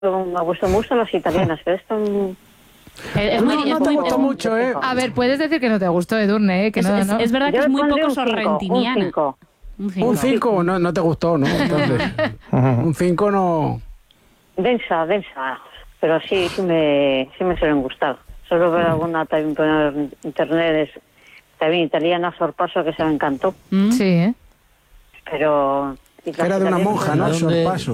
me gustan las italianas, pero esto... No te gustó mucho, ¿eh? A ver, puedes decir que no te gustó, Edurne, ¿eh? Que es verdad que es muy poco sorrentiniana. Un 5 no te gustó, ¿no? Entonces, un 5 no... Densa, pero sí me suelen gustar. Solo ver alguna también poner en internet, también italiana, Sorpaso, que se me encantó. Sí, ¿eh? Pero... Era de una monja, ¿no? Sorpaso.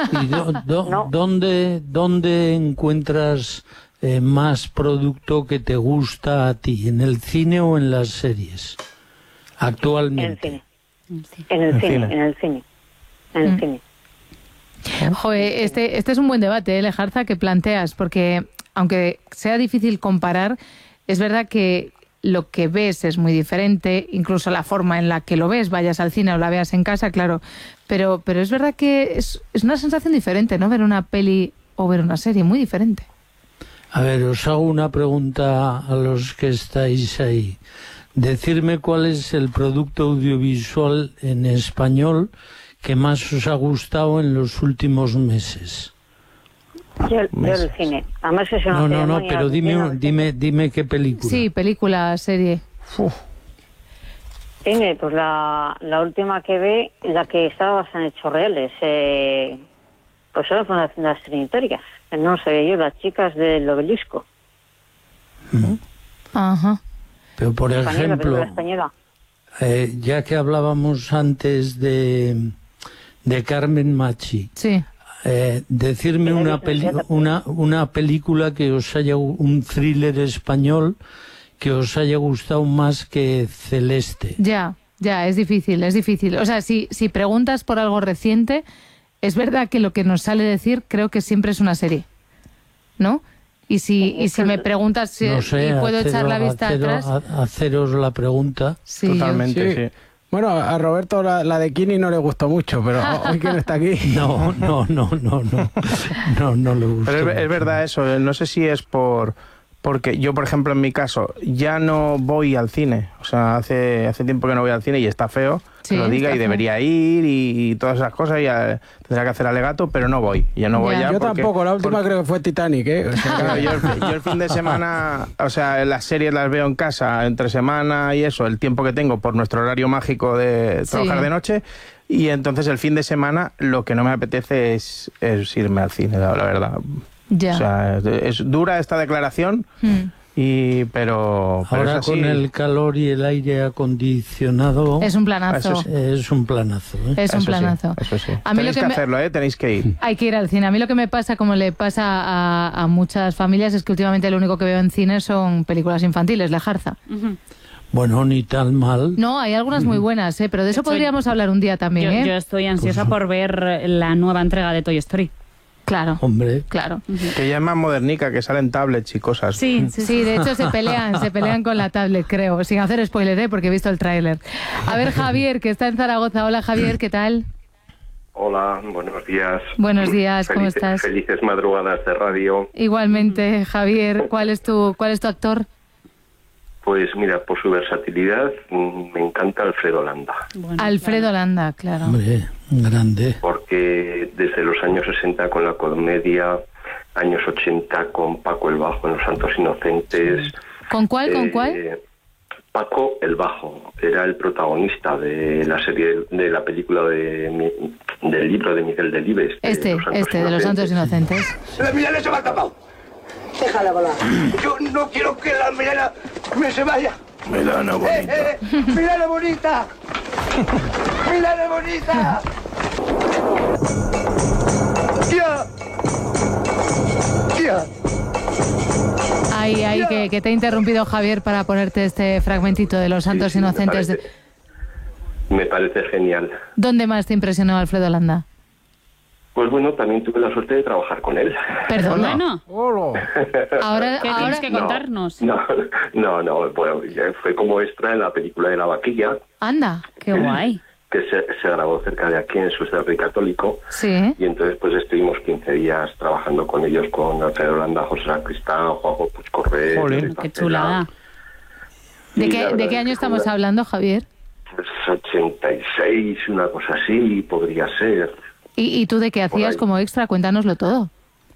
¿Dónde encuentras más producto que te gusta a ti? ¿En el cine o en las series? Actualmente. En el cine. Joder, este es un buen debate, Lejarza, que planteas, porque aunque sea difícil comparar, es verdad que lo que ves es muy diferente, incluso la forma en la que lo ves, vayas al cine o la veas en casa, claro, pero es verdad que es una sensación diferente, ¿no? Ver una peli o ver una serie, muy diferente. A ver, os hago una pregunta a los que estáis ahí. Decirme cuál es el producto audiovisual en español que más os ha gustado en los últimos meses. Yo el cine. Además es una No, pero dime qué película. Sí, película, serie. Cine, pues la última que ve, la que estaba basada en hechos reales, pues era Fundación de las Trinitarias. No sé yo, las chicas del Obelisco. Ajá. Pero por ejemplo, ya que hablábamos antes de Carmen Machi, sí. Decirme una película que os haya, un thriller español que os haya gustado más que Celeste. Ya, es difícil. O sea, si preguntas por algo reciente, es verdad que lo que nos sale decir creo que siempre es una serie, ¿no? Y si me preguntas si no sé, puedo echar la vista atrás... Haceros la pregunta. Sí, totalmente, sí. Bueno, a Roberto la de Kini no le gustó mucho, pero hoy que no está aquí... No le gustó. Pero es verdad eso, no sé si es porque yo, por ejemplo, en mi caso, ya no voy al cine. O sea, hace tiempo que no voy al cine y está feo, sí, que lo diga, y debería ir y todas esas cosas, y tendría que hacer alegato, pero no voy. Yo no voy ya. Yo tampoco, la última creo que fue Titanic, ¿eh? O sea, claro, yo el fin de semana, o sea, las series las veo en casa, entre semana y eso, el tiempo que tengo por nuestro horario mágico de trabajar de noche, y entonces el fin de semana lo que no me apetece es irme al cine, la verdad. Ya. O sea, es dura esta declaración, pero ahora con el calor y el aire acondicionado... Es un planazo. Es un planazo, ¿eh? Es un planazo. Sí, eso sí. A mí tenéis que hacerlo, tenéis que ir. Hay que ir al cine. A mí lo que me pasa, como le pasa a muchas familias, es que últimamente lo único que veo en cine son películas infantiles, Lejarza. Bueno, ni tan mal. No, hay algunas muy buenas, pero de eso podríamos hablar un día también. Yo estoy ansiosa por ver la nueva entrega de Toy Story. Claro. Hombre. Claro. Que ya es más modernica, que salen tablets y cosas. Sí, de hecho se pelean con la tablet, creo, sin hacer spoiler, porque he visto el tráiler. A ver, Javier, que está en Zaragoza. Hola, Javier, ¿qué tal? Hola, buenos días. Buenos días, ¿cómo estás? Felices madrugadas de radio. Igualmente, Javier, ¿cuál es tu actor? Pues mira, por su versatilidad me encanta Alfredo Landa. Bueno, Alfredo Landa, claro. Hombre, grande. Porque desde los años 60 con la comedia, años 80 con Paco el Bajo en Los Santos Inocentes. Sí. ¿Con cuál? Paco el Bajo era el protagonista de la serie, de la película del libro de Miguel Delibes. De Los Santos Inocentes. ¡La Milena se va a tapar! Déjala volar. Yo no quiero que la Milena me se vaya. Milena bonita. ¡Milena bonita! ¡Milena bonita! ¡Tía! Ay, que te he interrumpido, Javier, para ponerte este fragmentito de Los Santos Inocentes. Me parece genial. ¿Dónde más te impresionó Alfredo Landa? Pues bueno, también tuve la suerte de trabajar con él. ¿Perdona? Ahora tienes que contarnos. No, bueno, fue como extra en la película de La Vaquilla. Anda, qué guay. Que se grabó cerca de aquí, en Sucederri Católico. Sí. Y entonces pues estuvimos 15 días trabajando con ellos, con Alfredo Landa, José Sacristán, Juanjo Puigcorré. ¡Jolín, qué chulada! ¿De qué año estamos hablando, Javier? Pues 86, una cosa así, podría ser. ¿Y tú de qué hacías como extra? Cuéntanoslo todo.